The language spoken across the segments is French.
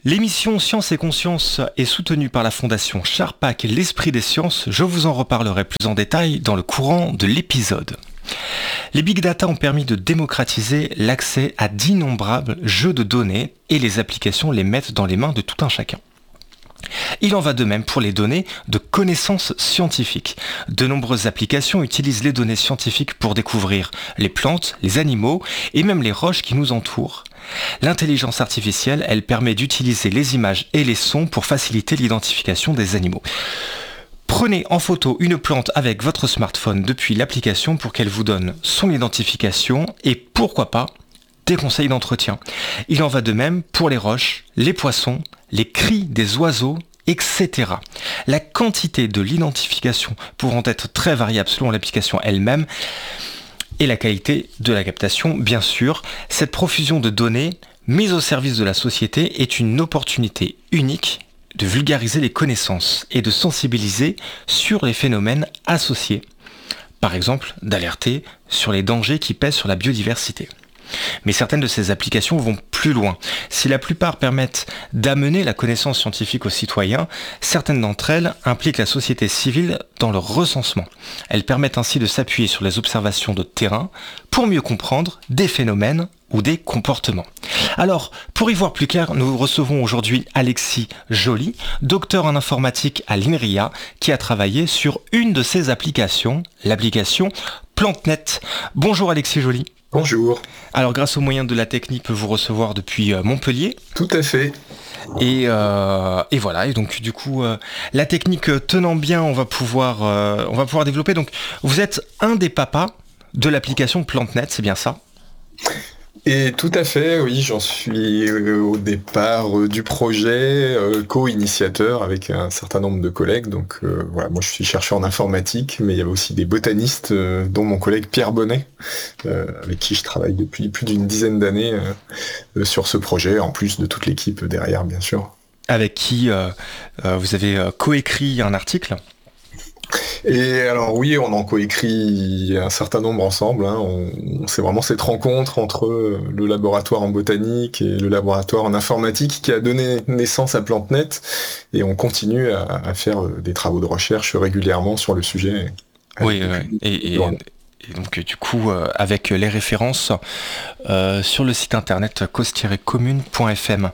L'émission Science et Conscience est soutenue par la Fondation Charpak, l'Esprit des Sciences. Je vous en reparlerai plus en détail dans le courant de l'épisode. Les big data ont permis de démocratiser l'accès à d'innombrables jeux de données et les applications les mettent dans les mains de tout un chacun. Il en va de même pour les données de connaissances scientifiques. De nombreuses applications utilisent les données scientifiques pour découvrir les plantes, les animaux et même les roches qui nous entourent. L'intelligence artificielle, elle permet d'utiliser les images et les sons pour faciliter l'identification des animaux. Prenez en photo une plante avec votre smartphone depuis l'application pour qu'elle vous donne son identification et pourquoi pas des conseils d'entretien. Il en va de même pour les roches, les poissons, les cris des oiseaux, etc. La quantité de l'identification pouvant être très variable selon l'application elle-même et la qualité de la captation, bien sûr. Cette profusion de données mise au service de la société est une opportunité unique de vulgariser les connaissances et de sensibiliser sur les phénomènes associés. Par exemple, d'alerter sur les dangers qui pèsent sur la biodiversité. Mais certaines de ces applications vont plus loin. Si la plupart permettent d'amener la connaissance scientifique aux citoyens, certaines d'entre elles impliquent la société civile dans leur recensement. Elles permettent ainsi de s'appuyer sur les observations de terrain pour mieux comprendre des phénomènes ou des comportements. Alors, pour y voir plus clair, nous recevons aujourd'hui Alexis Joly, docteur en informatique à l'INRIA, qui a travaillé sur une de ces applications, l'application PlanteNet. Bonjour Alexis Joly. Bonjour. Alors grâce aux moyens de la technique, peut vous recevoir depuis Montpellier. Tout à fait. Et voilà, et donc du coup, la technique tenant bien, on va pouvoir développer. Donc vous êtes un des papas de l'application PlanteNet, c'est bien ça ? Et tout à fait, oui, j'en suis au départ du projet, co-initiateur avec un certain nombre de collègues. Donc voilà, moi je suis chercheur en informatique, mais il y avait aussi des botanistes, dont mon collègue Pierre Bonnet, avec qui je travaille depuis plus d'une dizaine d'années sur ce projet, en plus de toute l'équipe derrière, bien sûr. Avec qui vous avez coécrit un article ? Et alors oui, on en coécrit un certain nombre ensemble. C'est vraiment cette rencontre entre le laboratoire en botanique et le laboratoire en informatique qui a donné naissance à PlanteNet. Et on continue à faire des travaux de recherche régulièrement sur le sujet. Oui, et donc du coup, avec les références sur le site internet cause-commune.fm.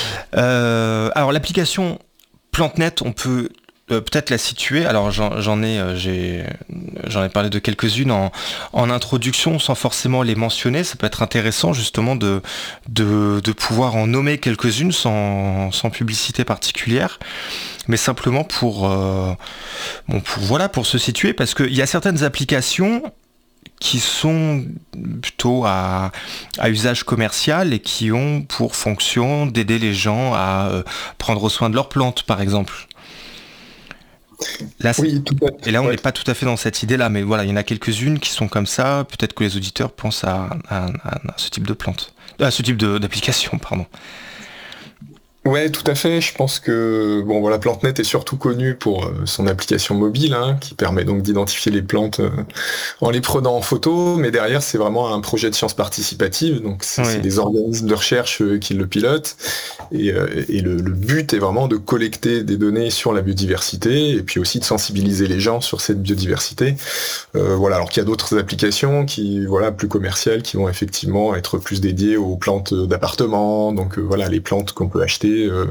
Alors l'application PlanteNet, on peut peut-être la situer. Alors j'en ai parlé de quelques-unes en introduction sans forcément les mentionner. Ça peut être intéressant justement de pouvoir en nommer quelques-unes sans publicité particulière, mais simplement pour se situer, parce qu'il y a certaines applications qui sont plutôt à usage commercial et qui ont pour fonction d'aider les gens à prendre soin de leurs plantes, par exemple. Là, oui, tout à fait. Et là, on n'est pas tout à fait dans cette idée-là, mais voilà, il y en a quelques-unes qui sont comme ça. Peut-être que les auditeurs pensent à ce type de plante, à ce type d'application, pardon. Ouais, tout à fait. Je pense que PlanteNet est surtout connu pour son application mobile, qui permet donc d'identifier les plantes en les prenant en photo. Mais derrière, c'est vraiment un projet de science participative. Donc, c'est des organismes de recherche qui le pilotent. Et le but est vraiment de collecter des données sur la biodiversité et puis aussi de sensibiliser les gens sur cette biodiversité. Alors qu'il y a d'autres applications plus commerciales qui vont effectivement être plus dédiées aux plantes d'appartement. Donc les plantes qu'on peut acheter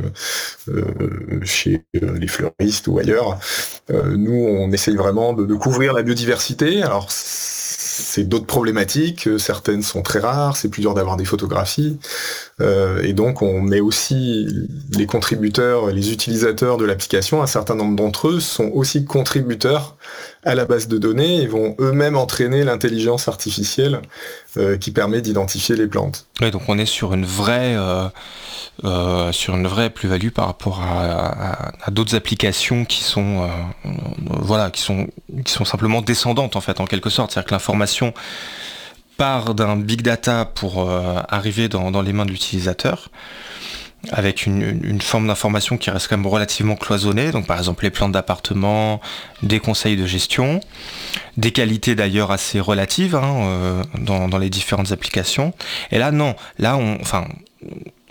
chez les fleuristes ou ailleurs. Nous, on essaye vraiment de couvrir la biodiversité. Alors, c'est d'autres problématiques. Certaines sont très rares, c'est plus dur d'avoir des photographies. Et donc, on met aussi les contributeurs, les utilisateurs de l'application. Un certain nombre d'entre eux sont aussi contributeurs à la base de données et vont eux-mêmes entraîner l'intelligence artificielle qui permet d'identifier les plantes. Oui, donc on est sur une vraie plus-value par rapport à d'autres applications qui sont simplement descendantes en fait, en quelque sorte. C'est-à-dire que l'information part d'un big data pour arriver dans les mains de l'utilisateur, avec une forme d'information qui reste quand même relativement cloisonnée, donc par exemple les plans d'appartement, des conseils de gestion, des qualités d'ailleurs assez relatives dans les différentes applications. Et là non, là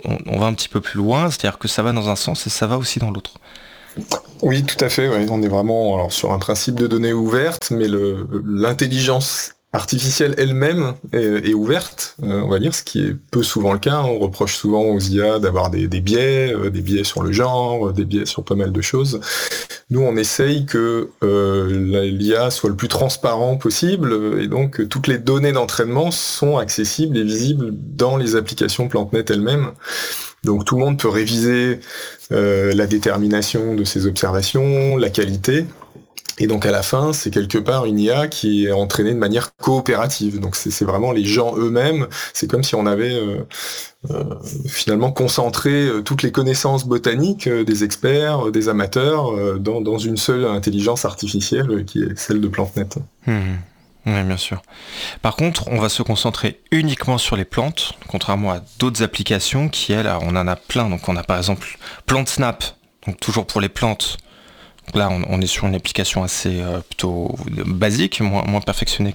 on va un petit peu plus loin, c'est-à-dire que ça va dans un sens et ça va aussi dans l'autre. Oui, tout à fait. Ouais. On est vraiment alors, sur un principe de données ouvertes, mais l'intelligence artificielle elle-même est ouverte, on va dire, ce qui est peu souvent le cas. On reproche souvent aux IA d'avoir des biais sur le genre, des biais sur pas mal de choses. Nous, on essaye que l'IA soit le plus transparent possible, et donc toutes les données d'entraînement sont accessibles et visibles dans les applications PlanteNet elles-mêmes. Donc tout le monde peut réviser la détermination de ses observations, la qualité. Et donc à la fin, c'est quelque part une IA qui est entraînée de manière coopérative. Donc c'est vraiment les gens eux-mêmes. C'est comme si on avait finalement concentré toutes les connaissances botaniques des experts, des amateurs, dans une seule intelligence artificielle qui est celle de PlanteNet. Oui, bien sûr. Par contre, on va se concentrer uniquement sur les plantes, contrairement à d'autres applications qui, elles, on en a plein. Donc on a par exemple PlanteSnap, donc toujours pour les plantes. Donc là, on est sur une application assez plutôt basique, moins perfectionnée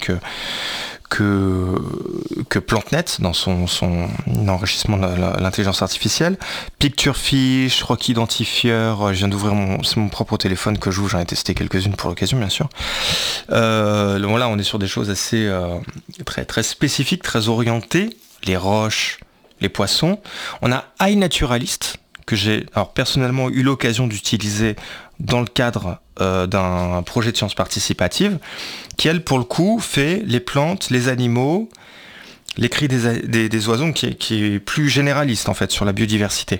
que PlanteNet dans son enrichissement de l'intelligence artificielle. Picturefish, Rock Identifier, je viens d'ouvrir c'est mon propre téléphone que j'ouvre, j'en ai testé quelques-unes pour l'occasion bien sûr. Là on est sur des choses assez très, très spécifiques, très orientées, les roches, les poissons. On a iNaturalist, que j'ai personnellement eu l'occasion d'utiliser dans le cadre d'un projet de sciences participatives, qui elle pour le coup fait les plantes, les animaux, les cris des oiseaux, qui est plus généraliste en fait sur la biodiversité.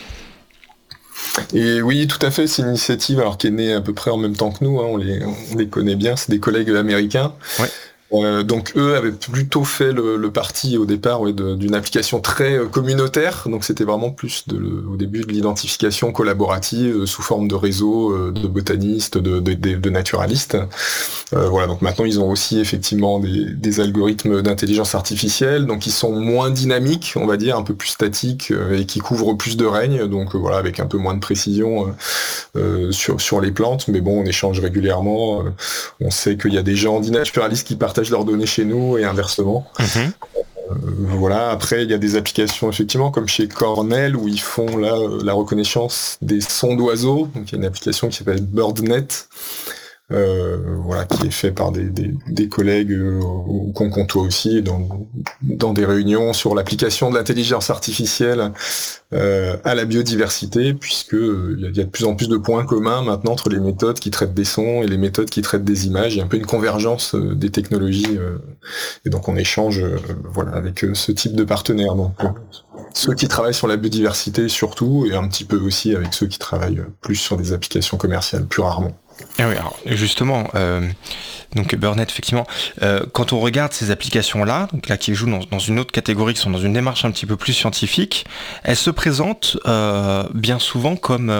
Et oui, tout à fait, c'est une initiative alors qui est née à peu près en même temps que nous, hein, on les connaît bien, c'est des collègues américains. Ouais. Donc eux avaient plutôt fait le parti au départ d'une application très communautaire, donc c'était vraiment plus au début de l'identification collaborative sous forme de réseau de botanistes, de naturalistes. Voilà, donc maintenant ils ont aussi effectivement des algorithmes d'intelligence artificielle, donc ils sont moins dynamiques, on va dire, un peu plus statiques et qui couvrent plus de règnes, donc voilà, avec un peu moins de précision sur les plantes, mais bon, on échange régulièrement. On sait qu'il y a des gens d'inaturalistes qui partagent leurs données chez nous et inversement. Voilà. Après, il y a des applications effectivement comme chez Cornell où ils font la reconnaissance des sons d'oiseaux. Donc il y a une application qui s'appelle BirdNet. Voilà, qui est fait par des collègues au Contour aussi, dans des réunions sur l'application de l'intelligence artificielle à la biodiversité, puisque il y a de plus en plus de points communs maintenant entre les méthodes qui traitent des sons et les méthodes qui traitent des images. Il y a un peu une convergence des technologies, et donc on échange voilà, avec ce type de partenaires. Donc ceux qui travaillent sur la biodiversité surtout, et un petit peu aussi avec ceux qui travaillent plus sur des applications commerciales, plus rarement. Ah oui, alors justement, donc BirdNet, effectivement, quand on regarde ces applications-là, donc là qui jouent dans une autre catégorie, qui sont dans une démarche un petit peu plus scientifique, elles se présentent bien souvent comme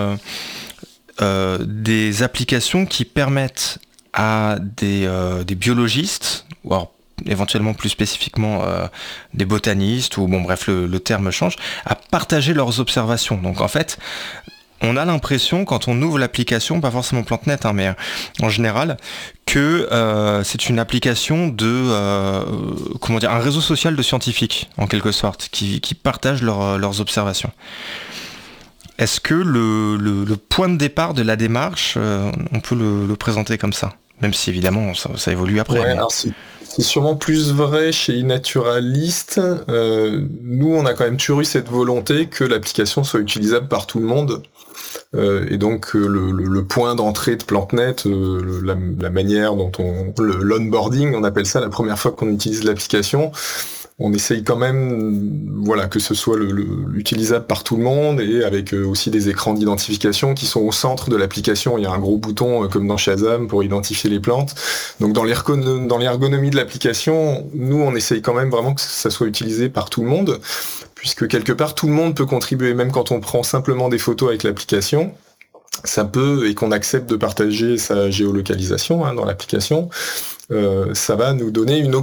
des applications qui permettent à des biologistes, ou alors éventuellement plus spécifiquement des botanistes, ou bon bref, le terme change, à partager leurs observations. Donc en fait, on a l'impression, quand on ouvre l'application, pas forcément PlanteNet, hein, mais en général, que c'est une application de, un réseau social de scientifiques, en quelque sorte, qui partagent leurs observations. Est-ce que le point de départ de la démarche, on peut le présenter comme ça? Même si évidemment ça évolue après. Ouais, alors c'est sûrement plus vrai chez iNaturalist. Nous, on a quand même toujours eu cette volonté que l'application soit utilisable par tout le monde. Et donc le point d'entrée de PlanteNet, la manière dont l'onboarding, on appelle ça la première fois qu'on utilise l'application, on essaye quand même, voilà, que ce soit utilisable par tout le monde et avec aussi des écrans d'identification qui sont au centre de l'application. Il y a un gros bouton comme dans Shazam pour identifier les plantes. Donc dans l'ergonomie de l'application, nous on essaye quand même vraiment que ça soit utilisé par tout le monde, puisque quelque part tout le monde peut contribuer, même quand on prend simplement des photos avec l'application. Ça peut, et qu'on accepte de partager sa géolocalisation dans l'application, ça va nous donner une occurrence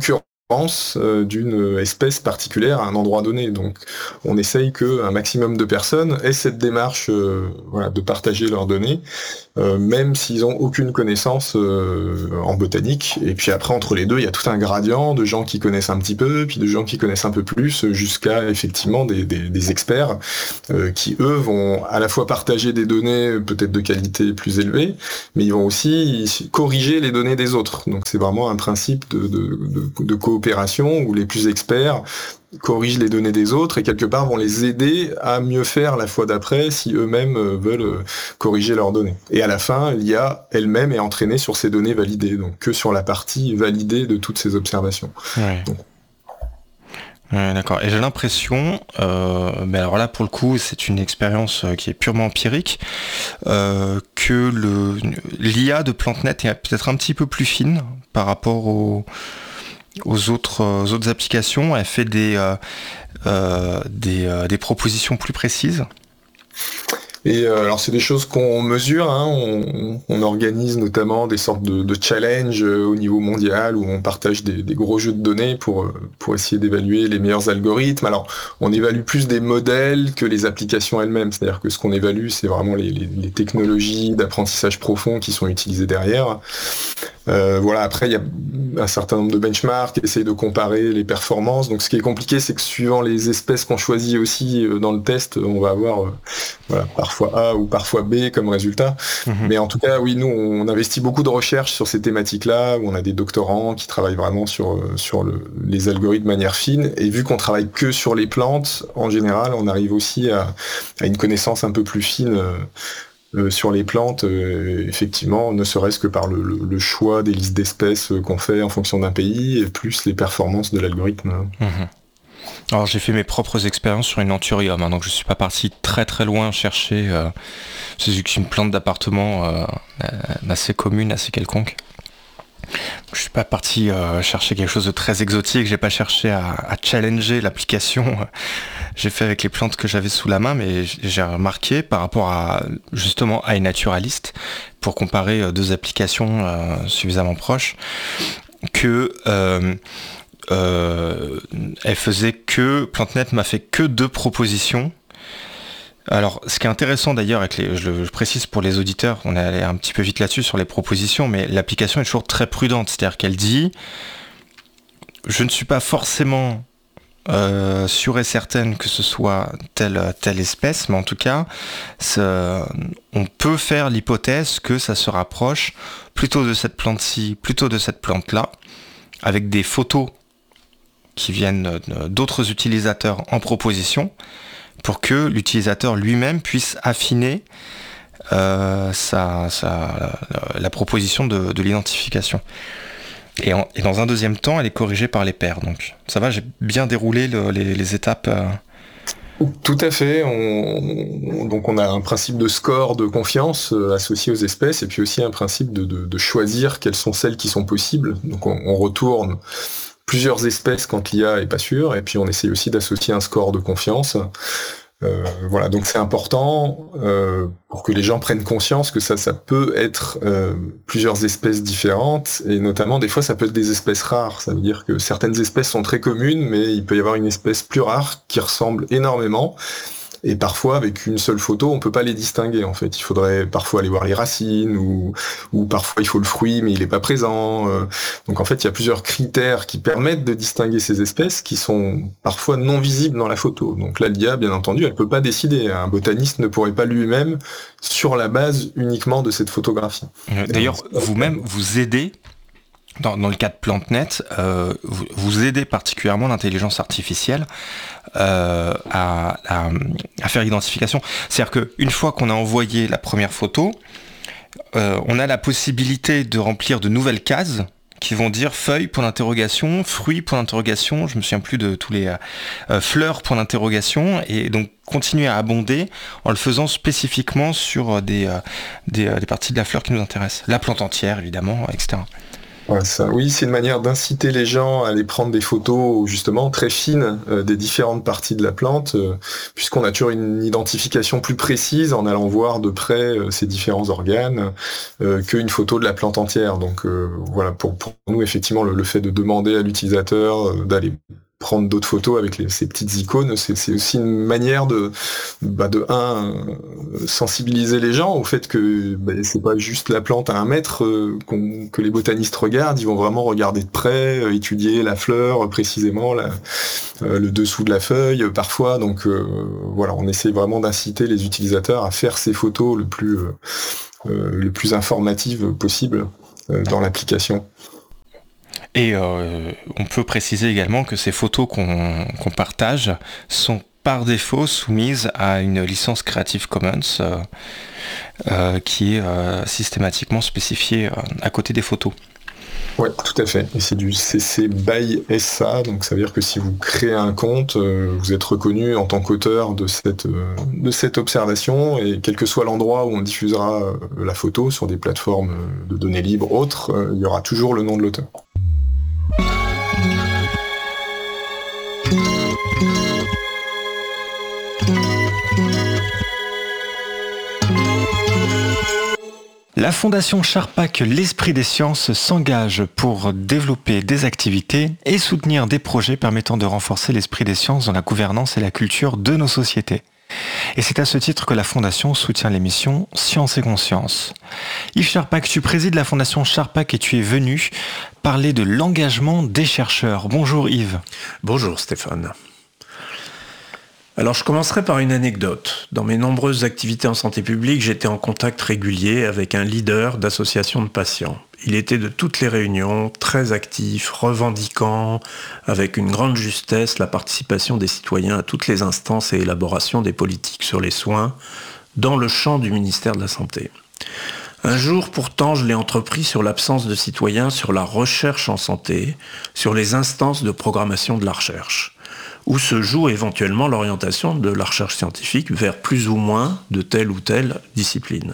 d'une espèce particulière à un endroit donné. Donc on essaye qu'un maximum de personnes aient cette démarche de partager leurs données, même s'ils n'ont aucune connaissance en botanique. Et puis après, entre les deux, il y a tout un gradient de gens qui connaissent un petit peu, puis de gens qui connaissent un peu plus, jusqu'à effectivement des experts qui, eux, vont à la fois partager des données peut-être de qualité plus élevée, mais ils vont aussi corriger les données des autres. Donc c'est vraiment un principe de coopération où les plus experts corrigent les données des autres et quelque part vont les aider à mieux faire la fois d'après si eux-mêmes veulent corriger leurs données. Et à la fin, l'IA elle-même est entraînée sur ces données validées, donc que sur la partie validée de toutes ces observations. Ouais. Ouais, d'accord. Et j'ai l'impression, mais alors là pour le coup c'est une expérience qui est purement empirique, que l'IA de PlanteNet est peut-être un petit peu plus fine par rapport aux autres applications. Elle fait des propositions plus précises. Et alors c'est des choses qu'on mesure, hein. On organise notamment des sortes de challenges au niveau mondial où on partage des gros jeux de données pour essayer d'évaluer les meilleurs algorithmes. Alors on évalue plus des modèles que les applications elles-mêmes, c'est-à-dire que ce qu'on évalue c'est vraiment les technologies d'apprentissage profond qui sont utilisées derrière. Après il y a un certain nombre de benchmarks qui essayent de comparer les performances. Donc ce qui est compliqué c'est que suivant les espèces qu'on choisit aussi dans le test, on va avoir parfois A ou parfois B comme résultat. Mais en tout cas, oui, nous, on investit beaucoup de recherche sur ces thématiques-là, où on a des doctorants qui travaillent vraiment sur les algorithmes de manière fine. Et vu qu'on travaille que sur les plantes, en général, on arrive aussi à une connaissance un peu plus fine sur les plantes, effectivement, ne serait-ce que par le choix des listes d'espèces qu'on fait en fonction d'un pays, et plus les performances de l'algorithme. Alors j'ai fait mes propres expériences sur une anthurium, donc je suis pas parti très très loin chercher, c'est une plante d'appartement assez commune, assez quelconque. Je suis pas parti chercher quelque chose de très exotique, j'ai pas cherché à challenger l'application, j'ai fait avec les plantes que j'avais sous la main, mais j'ai remarqué par rapport à iNaturalist, pour comparer deux applications suffisamment proches, que PlanteNet m'a fait que 2 propositions. Alors, ce qui est intéressant d'ailleurs, je précise pour les auditeurs, on est allé un petit peu vite là-dessus sur les propositions, mais l'application est toujours très prudente, c'est-à-dire qu'elle dit je ne suis pas forcément sûre et certaine que ce soit telle espèce, mais en tout cas, on peut faire l'hypothèse que ça se rapproche plutôt de cette plante-ci, plutôt de cette plante-là, avec des photos qui viennent d'autres utilisateurs en proposition, pour que l'utilisateur lui-même puisse affiner la proposition de l'identification. Et dans un deuxième temps, elle est corrigée par les pairs. Donc ça va, j'ai bien déroulé les étapes. Tout à fait. Donc on a un principe de score de confiance associé aux espèces, et puis aussi un principe de choisir quelles sont celles qui sont possibles. Donc on retourne plusieurs espèces quand l'IA est pas sûre, et puis on essaye aussi d'associer un score de confiance. Donc c'est important pour que les gens prennent conscience que ça peut être plusieurs espèces différentes, et notamment des fois ça peut être des espèces rares. Ça veut dire que certaines espèces sont très communes, mais il peut y avoir une espèce plus rare qui ressemble énormément. Et parfois, avec une seule photo, on peut pas les distinguer, en fait. Il faudrait parfois aller voir les racines, ou parfois il faut le fruit, mais il est pas présent. Donc en fait, il y a plusieurs critères qui permettent de distinguer ces espèces qui sont parfois non visibles dans la photo. Donc là, l'IA, bien entendu, elle peut pas décider. Un botaniste ne pourrait pas lui-même sur la base uniquement de cette photographie. D'ailleurs, vous-même, vous aidez, dans le cas de PlanteNet, vous aidez particulièrement l'intelligence artificielle à faire l'identification. C'est-à-dire qu'une fois qu'on a envoyé la première photo, on a la possibilité de remplir de nouvelles cases qui vont dire feuilles point d'interrogation, fruits point d'interrogation, je me souviens plus de tous les fleurs point d'interrogation, et donc continuer à abonder en le faisant spécifiquement sur des parties de la fleur qui nous intéressent. La plante entière évidemment, etc. Ouais, ça. Oui, c'est une manière d'inciter les gens à aller prendre des photos justement très fines des différentes parties de la plante, puisqu'on a toujours une identification plus précise en allant voir de près ces différents organes qu'une photo de la plante entière. Donc voilà, pour nous, effectivement, le fait de demander à l'utilisateur d'aller prendre d'autres photos avec ces petites icônes, c'est aussi une manière de sensibiliser les gens au fait que c'est pas juste la plante à 1 mètre que les botanistes regardent, ils vont vraiment regarder de près, étudier la fleur précisément, le dessous de la feuille parfois, donc voilà, on essaie vraiment d'inciter les utilisateurs à faire ces photos le plus informatives possible dans l'application. Et on peut préciser également que ces photos qu'on partage sont par défaut soumises à une licence Creative Commons qui est systématiquement spécifiée à côté des photos. Ouais, tout à fait. Et c'est du CC BY SA, donc ça veut dire que si vous créez un compte, vous êtes reconnu en tant qu'auteur de cette observation, et quel que soit l'endroit où on diffusera la photo, sur des plateformes de données libres autres, il y aura toujours le nom de l'auteur. La Fondation Charpak L'Esprit des Sciences s'engage pour développer des activités et soutenir des projets permettant de renforcer l'esprit des sciences dans la gouvernance et la culture de nos sociétés. Et c'est à ce titre que la Fondation soutient l'émission Science et Conscience. Yves Charpak, tu présides la Fondation Charpak et tu es venu parler de l'engagement des chercheurs. Bonjour Yves. Bonjour Stéphane. Alors je commencerai par une anecdote. Dans mes nombreuses activités en santé publique, j'étais en contact régulier avec un leader d'association de patients. Il était de toutes les réunions, très actif, revendiquant, avec une grande justesse, la participation des citoyens à toutes les instances et élaborations des politiques sur les soins dans le champ du ministère de la Santé. Un jour, pourtant, je l'ai entrepris sur l'absence de citoyens sur la recherche en santé, sur les instances de programmation de la recherche, où se joue éventuellement l'orientation de la recherche scientifique vers plus ou moins de telle ou telle discipline.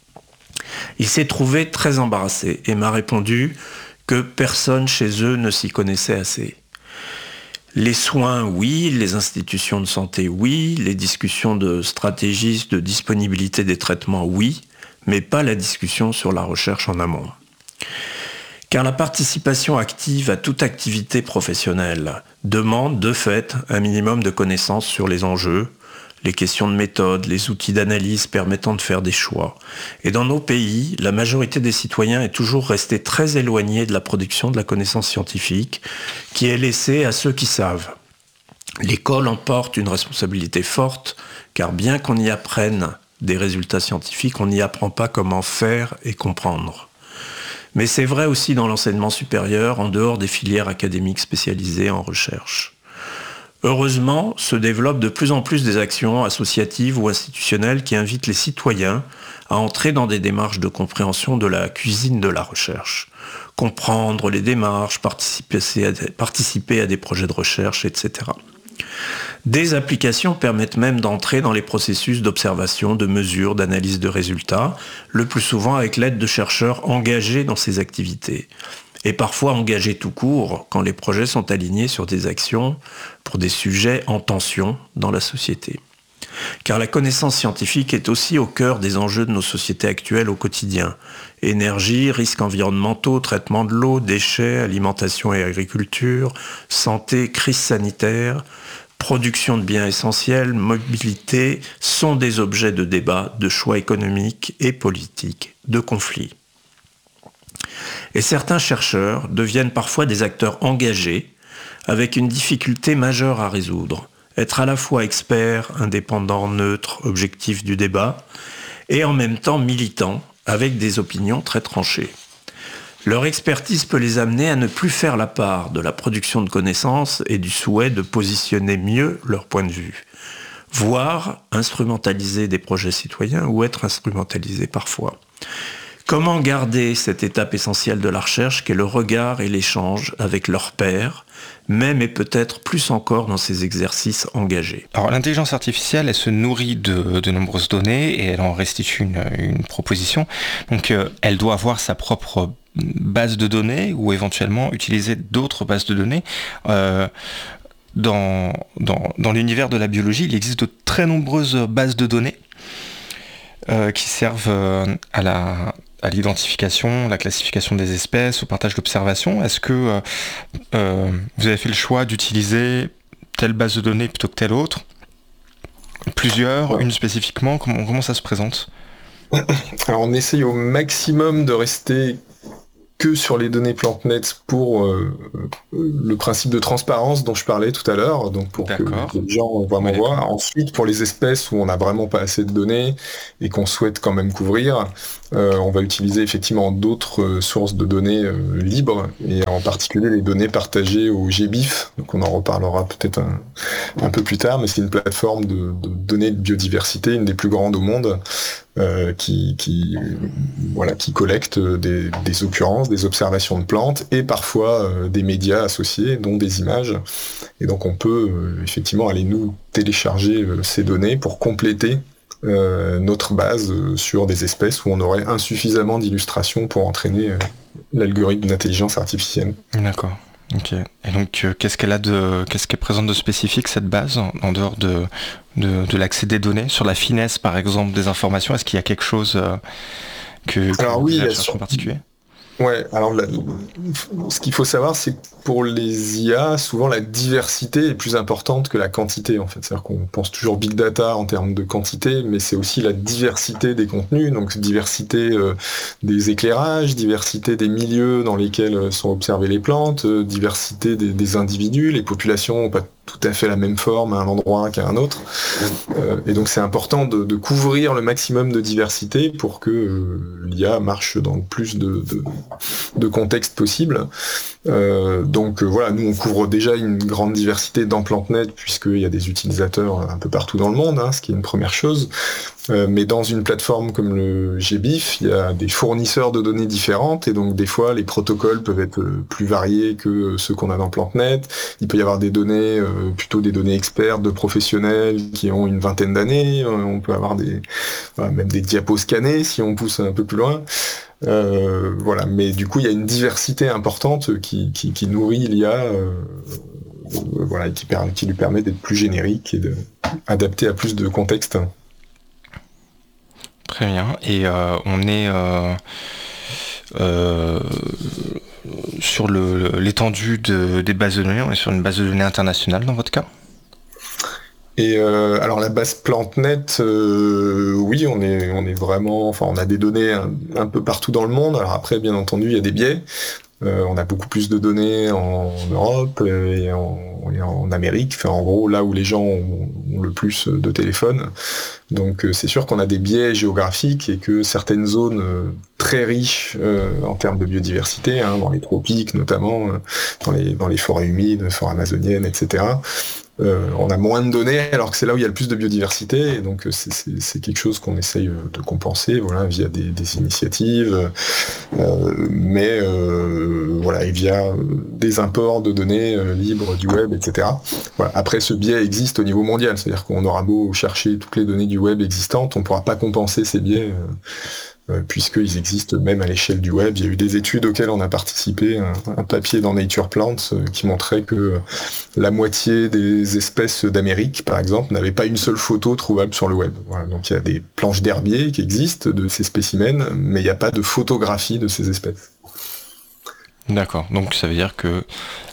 Il s'est trouvé très embarrassé et m'a répondu que personne chez eux ne s'y connaissait assez. Les soins, oui, les institutions de santé, oui, les discussions de stratégies, de disponibilité des traitements, oui, mais pas la discussion sur la recherche en amont. Car la participation active à toute activité professionnelle demande de fait un minimum de connaissances sur les enjeux, les questions de méthode, les outils d'analyse permettant de faire des choix. Et dans nos pays, la majorité des citoyens est toujours restée très éloignée de la production de la connaissance scientifique, qui est laissée à ceux qui savent. L'école en porte une responsabilité forte, car bien qu'on y apprenne des résultats scientifiques, on n'y apprend pas comment faire et comprendre. Mais c'est vrai aussi dans l'enseignement supérieur, en dehors des filières académiques spécialisées en recherche. Heureusement, se développent de plus en plus des actions associatives ou institutionnelles qui invitent les citoyens à entrer dans des démarches de compréhension de la cuisine de la recherche. Comprendre les démarches, participer à des projets de recherche, etc. Des applications permettent même d'entrer dans les processus d'observation, de mesure, d'analyse de résultats, le plus souvent avec l'aide de chercheurs engagés dans ces activités. Et parfois engagés tout court quand les projets sont alignés sur des actions pour des sujets en tension dans la société. Car la connaissance scientifique est aussi au cœur des enjeux de nos sociétés actuelles au quotidien. Énergie, risques environnementaux, traitement de l'eau, déchets, alimentation et agriculture, santé, crise sanitaire, production de biens essentiels, mobilité sont des objets de débat, de choix économiques et politiques, de conflits. Et certains chercheurs deviennent parfois des acteurs engagés avec une difficulté majeure à résoudre. Être à la fois expert, indépendant, neutre, objectif du débat, et en même temps militant, avec des opinions très tranchées. Leur expertise peut les amener à ne plus faire la part de la production de connaissances et du souhait de positionner mieux leur point de vue, voire instrumentaliser des projets citoyens ou être instrumentalisés parfois. Comment garder cette étape essentielle de la recherche qu'est le regard et l'échange avec leurs pairs, même et peut-être plus encore dans ces exercices engagés? Alors l'intelligence artificielle, elle se nourrit de nombreuses données et elle en restitue une proposition. Donc elle doit avoir sa propre base de données ou éventuellement utiliser d'autres bases de données. Dans l'univers de la biologie, il existe de très nombreuses bases de données qui servent à l'identification, la classification des espèces, au partage d'observations. Est-ce que vous avez fait le choix d'utiliser telle base de données plutôt que telle autre? Plusieurs, une spécifiquement, comment ça se présente? Alors on essaye au maximum de rester que sur les données PlanteNet pour le principe de transparence dont je parlais tout à l'heure, donc pour que les gens vraiment voient. Ensuite, pour les espèces où on n'a vraiment pas assez de données et qu'on souhaite quand même couvrir, on va utiliser effectivement d'autres sources de données libres, et en particulier les données partagées au GBIF, donc on en reparlera peut-être un peu plus tard, mais c'est une plateforme de données de biodiversité, une des plus grandes au monde, qui collecte des occurrences, des observations de plantes et parfois des médias associés, dont des images. Et donc on peut effectivement aller nous télécharger ces données pour compléter notre base sur des espèces où on aurait insuffisamment d'illustrations pour entraîner l'algorithme d'intelligence artificielle. D'accord. Ok. Et donc, qu'est-ce qu'elle présente de spécifique, cette base, en dehors de l'accès des données, sur la finesse, par exemple, des informations? Est-ce qu'il y a quelque chose que vous recherchez en particulier? Ouais, alors ce qu'il faut savoir, c'est que pour les IA, souvent la diversité est plus importante que la quantité, en fait. C'est-à-dire qu'on pense toujours big data en termes de quantité, mais c'est aussi la diversité des contenus, donc diversité des éclairages, diversité des milieux dans lesquels sont observées les plantes, diversité des individus. Les populations n'ont pas tout à fait la même forme à un endroit qu'à un autre. Et donc c'est important de couvrir le maximum de diversité pour que l'IA marche dans le plus de contextes possible. Donc voilà, nous on couvre déjà une grande diversité dans PlanteNet puisqu'il y a des utilisateurs un peu partout dans le monde, ce qui est une première chose. Mais dans une plateforme comme le GBIF, il y a des fournisseurs de données différentes et donc des fois les protocoles peuvent être plus variés que ceux qu'on a dans PlanteNet. Il peut y avoir des données, plutôt des données expertes de professionnels qui ont une vingtaine d'années. On peut avoir même des diapos scannés si on pousse un peu plus loin. Voilà, mais du coup il y a une diversité importante qui nourrit l'IA, voilà, et qui lui permet d'être plus générique et d'adapter à plus de contextes. Très bien. Et on est sur l'étendue des bases de données, on est sur une base de données internationale dans votre cas? Et alors la base PlanteNet, oui, on est vraiment, enfin on a des données un peu partout dans le monde. Alors après, bien entendu, il y a des biais. On a beaucoup plus de données en Europe et en Amérique, enfin, en gros là où les gens ont le plus de téléphones. Donc c'est sûr qu'on a des biais géographiques et que certaines zones très riches en termes de biodiversité, dans les tropiques notamment, dans les forêts humides, forêts amazoniennes, etc., on a moins de données alors que c'est là où il y a le plus de biodiversité, et donc c'est quelque chose qu'on essaye de compenser, voilà, via des initiatives, mais voilà, et via des imports de données libres du web, etc. Voilà. Après, ce biais existe au niveau mondial, c'est-à-dire qu'on aura beau chercher toutes les données du web existantes, on ne pourra pas compenser ces biais puisqu'ils existent même à l'échelle du web. Il y a eu des études auxquelles on a participé, un papier dans Nature Plants qui montrait que la moitié des espèces d'Amérique, par exemple, n'avaient pas une seule photo trouvable sur le web. Voilà, donc il y a des planches d'herbier qui existent de ces spécimens, mais il n'y a pas de photographie de ces espèces. D'accord, donc ça veut dire que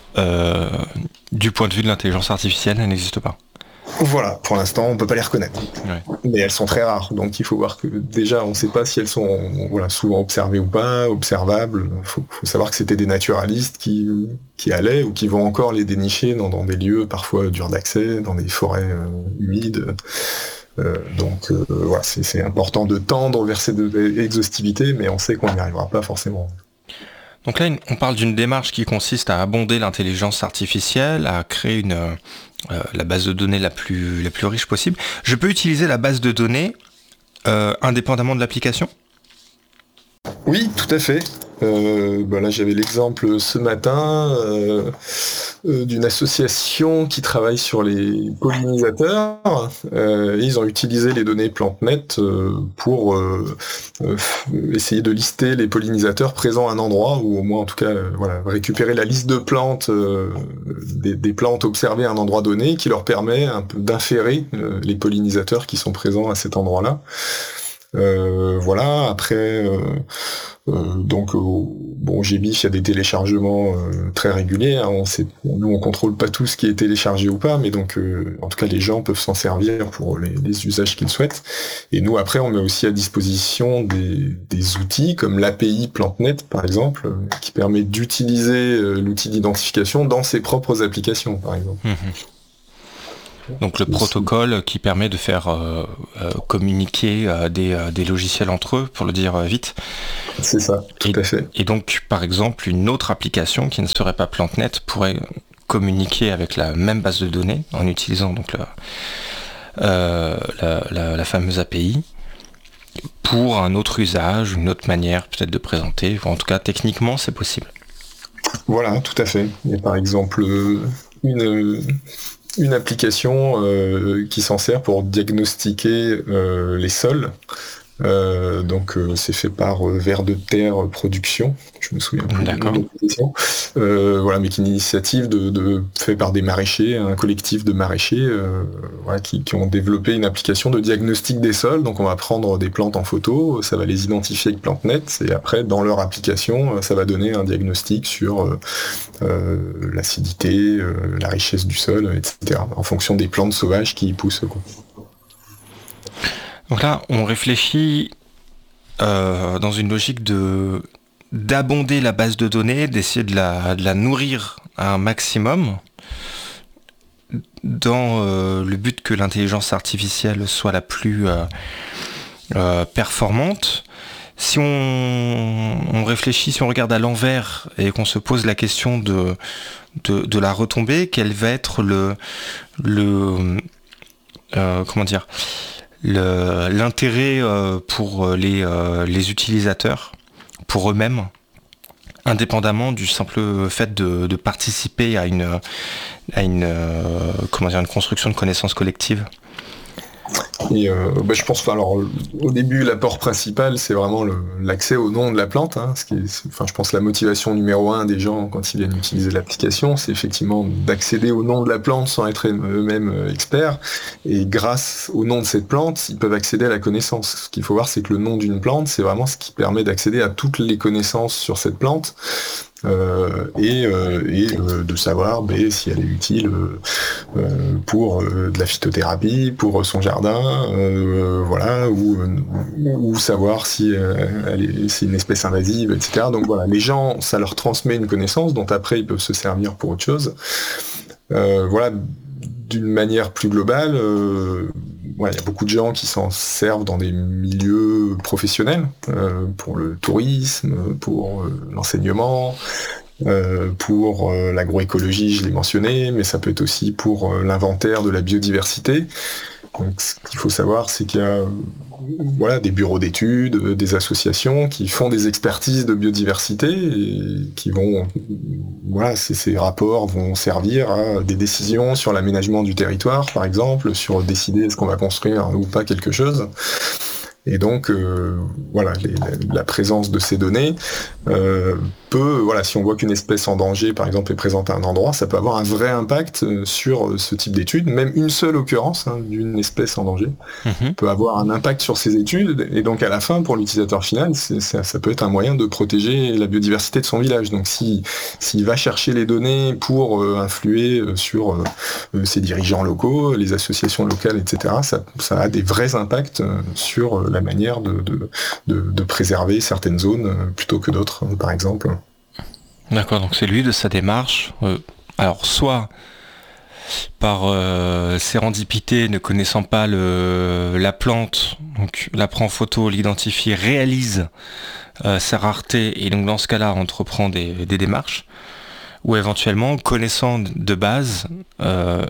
du point de vue de l'intelligence artificielle, elle n'existe pas. Voilà, pour l'instant, on peut pas les reconnaître. Ouais. Mais elles sont très rares, donc il faut voir que déjà, on ne sait pas si elles sont souvent observées ou pas, observables. Il faut savoir que c'était des naturalistes qui allaient ou qui vont encore les dénicher dans des lieux parfois durs d'accès, dans des forêts humides. Donc voilà, c'est important de tendre vers cette exhaustivité, mais on sait qu'on n'y arrivera pas forcément. Donc là, on parle d'une démarche qui consiste à abonder l'intelligence artificielle, à créer la base de données la plus riche possible. Je peux utiliser la base de données indépendamment de l'application ? Oui, tout à fait. Là, j'avais l'exemple ce matin d'une association qui travaille sur les pollinisateurs. Ils ont utilisé les données PlanteNet pour essayer de lister les pollinisateurs présents à un endroit, ou au moins en tout cas récupérer la liste de plantes, des plantes observées à un endroit donné, qui leur permet un peu d'inférer les pollinisateurs qui sont présents à cet endroit-là. Après, GBIF, il y a des téléchargements très réguliers. Hein. Nous, on contrôle pas tout ce qui est téléchargé ou pas, mais donc, en tout cas, les gens peuvent s'en servir pour les usages qu'ils souhaitent. Et nous, après, on met aussi à disposition des outils comme l'API PlanteNet, par exemple, qui permet d'utiliser l'outil d'identification dans ses propres applications, par exemple. Donc le protocole qui permet de faire communiquer des logiciels entre eux, pour le dire vite. C'est ça, tout à fait. Et donc, par exemple, une autre application qui ne serait pas PlanteNet pourrait communiquer avec la même base de données en utilisant donc la fameuse API pour un autre usage, une autre manière peut-être de présenter. En tout cas, techniquement, c'est possible. Voilà, tout à fait. Il y a par exemple une application qui s'en sert pour diagnostiquer les sols. C'est fait par Vers de Terre Production, je me souviens plus. D'accord. Mais qui est une initiative fait par des maraîchers, un collectif de maraîchers qui ont développé une application de diagnostic des sols. Donc on va prendre des plantes en photo, ça va les identifier avec PlanteNet, et après dans leur application, ça va donner un diagnostic sur l'acidité, la richesse du sol, etc. En fonction des plantes sauvages qui y poussent. Donc là, on réfléchit dans une logique d'abonder la base de données, d'essayer de la nourrir à un maximum, dans le but que l'intelligence artificielle soit la plus performante. Si on réfléchit, si on regarde à l'envers et qu'on se pose la question de la retombée, quel va être l'intérêt pour les utilisateurs, pour eux-mêmes, indépendamment du simple fait de participer à une construction de connaissances collectives. Et je pense au début, l'apport principal, c'est vraiment l'accès au nom de la plante. Hein, je pense la motivation numéro 1 des gens quand ils viennent utiliser l'application, c'est effectivement d'accéder au nom de la plante sans être eux-mêmes experts. Et grâce au nom de cette plante, ils peuvent accéder à la connaissance. Ce qu'il faut voir, c'est que le nom d'une plante, c'est vraiment ce qui permet d'accéder à toutes les connaissances sur cette plante. De savoir si elle est utile pour de la phytothérapie, pour son jardin, ou savoir si c'est une espèce invasive, etc. Donc voilà, les gens, ça leur transmet une connaissance dont après ils peuvent se servir pour autre chose. D'une manière plus globale, il y a beaucoup de gens qui s'en servent dans des milieux professionnels, pour le tourisme, pour l'enseignement, pour l'agroécologie, je l'ai mentionné, mais ça peut être aussi pour l'inventaire de la biodiversité. Donc, ce qu'il faut savoir, c'est qu'il y a des bureaux d'études, des associations qui font des expertises de biodiversité et qui vont, ces rapports vont servir à des décisions sur l'aménagement du territoire, par exemple, sur décider est-ce qu'on va construire ou pas quelque chose. Et donc, la présence de ces données peut, si on voit qu'une espèce en danger, par exemple, est présente à un endroit, ça peut avoir un vrai impact sur ce type d'études. Même une seule occurrence d'une espèce en danger peut avoir un impact sur ces études. Et donc, à la fin, pour l'utilisateur final, ça peut être un moyen de protéger la biodiversité de son village. Donc, s'il va chercher les données pour influer sur ses dirigeants locaux, les associations locales, etc., ça a des vrais impacts sur la manière de préserver certaines zones plutôt que d'autres, par exemple. D'accord, donc c'est lui de sa démarche. Alors soit par sérendipité, ne connaissant pas la plante, donc la prend en photo, l'identifie, réalise sa rareté, et donc dans ce cas-là entreprend des démarches, ou éventuellement, connaissant de base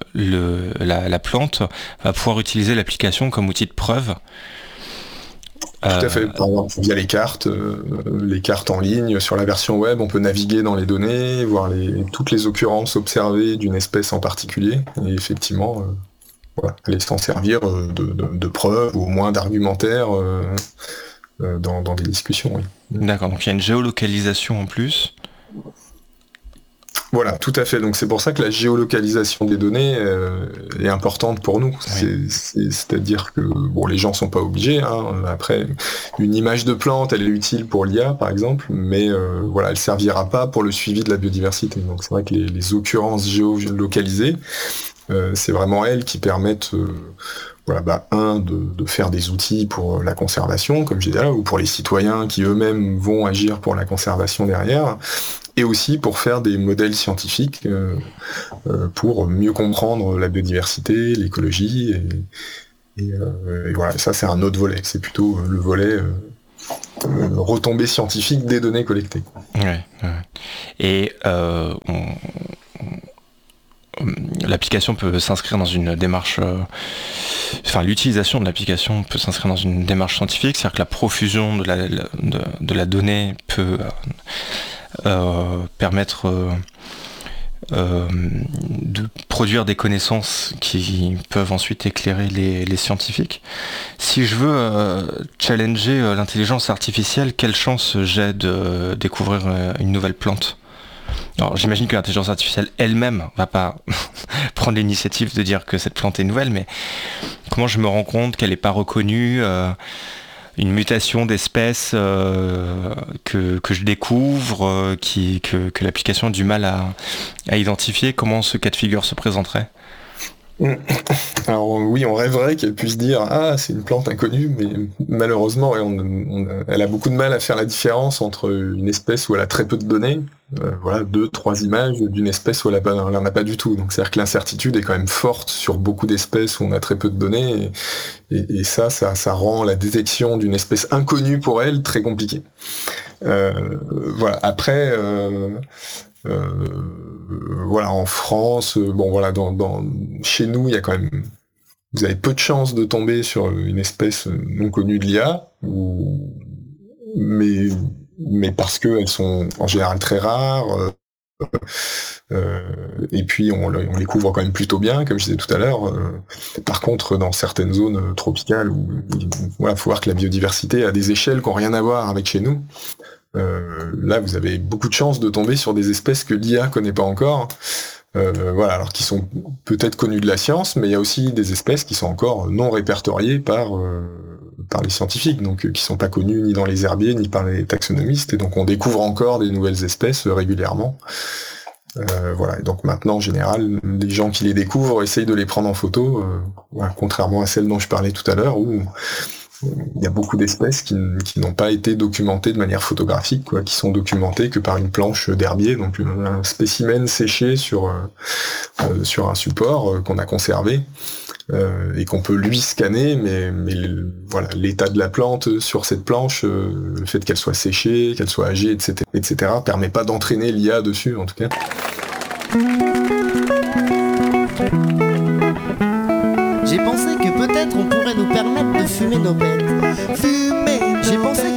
la plante, va pouvoir utiliser l'application comme outil de preuve Tout à fait. Par exemple, via les cartes en ligne, sur la version web, on peut naviguer dans les données, voir toutes les occurrences observées d'une espèce en particulier, et effectivement, aller s'en servir de preuve ou au moins d'argumentaire dans des discussions. Oui. D'accord, donc il y a une géolocalisation en plus. Voilà, tout à fait. Donc c'est pour ça que la géolocalisation des données est importante pour nous. Oui. C'est-à-dire que les gens sont pas obligés. Après, une image de plante, elle est utile pour l'IA, par exemple, mais elle servira pas pour le suivi de la biodiversité. Donc c'est vrai que les occurrences géolocalisées, c'est vraiment elles qui permettent de faire des outils pour la conservation, comme j'ai dit là, ou pour les citoyens qui eux-mêmes vont agir pour la conservation derrière, et aussi pour faire des modèles scientifiques pour mieux comprendre la biodiversité, l'écologie, et voilà, ça c'est un autre volet, c'est plutôt le volet retombée scientifique des données collectées. Ouais. Et l'application peut s'inscrire dans une démarche, l'utilisation de l'application peut s'inscrire dans une démarche scientifique, c'est-à-dire que la profusion de la donnée peut permettre de produire des connaissances qui peuvent ensuite éclairer les scientifiques. Si je veux challenger l'intelligence artificielle, quelle chance j'ai de découvrir une nouvelle plante ? Alors, j'imagine que l'intelligence artificielle elle-même va pas prendre l'initiative de dire que cette plante est nouvelle, mais comment je me rends compte qu'elle n'est pas reconnue, une mutation d'espèce que je découvre, que l'application a du mal à identifier, comment ce cas de figure se présenterait ? Alors oui, on rêverait qu'elle puisse dire « Ah, c'est une plante inconnue », mais malheureusement, elle a beaucoup de mal à faire la différence entre une espèce où elle a très peu de données, 2, 3 images, d'une espèce où elle en a pas du tout. Donc c'est-à-dire que l'incertitude est quand même forte sur beaucoup d'espèces où on a très peu de données, et ça rend la détection d'une espèce inconnue pour elle très compliquée. Après... en France, chez nous, il y a quand même, vous avez peu de chances de tomber sur une espèce non connue de l'IA, mais parce qu'elles sont en général très rares, et puis on les couvre quand même plutôt bien, comme je disais tout à l'heure. Par contre, dans certaines zones tropicales, faut voir que la biodiversité a des échelles qui n'ont rien à voir avec chez nous. Là, vous avez beaucoup de chances de tomber sur des espèces que l'IA connaît pas encore, alors qui sont peut-être connues de la science, mais il y a aussi des espèces qui sont encore non répertoriées par les scientifiques, donc qui sont pas connues ni dans les herbiers ni par les taxonomistes, et donc on découvre encore des nouvelles espèces régulièrement. Et donc maintenant, en général, les gens qui les découvrent essayent de les prendre en photo, contrairement à celles dont je parlais tout à l'heure, où il y a beaucoup d'espèces qui n'ont pas été documentées de manière photographique, qui sont documentées que par une planche d'herbier, donc un spécimen séché sur un support qu'on a conservé et qu'on peut lui scanner, mais l'état de la plante sur cette planche, le fait qu'elle soit séchée, qu'elle soit âgée, etc., permet pas d'entraîner l'IA dessus, en tout cas. J'ai pensé que peut-être on pourrait nous permettre de fumer nos bêtes. Fumer. J'ai pensé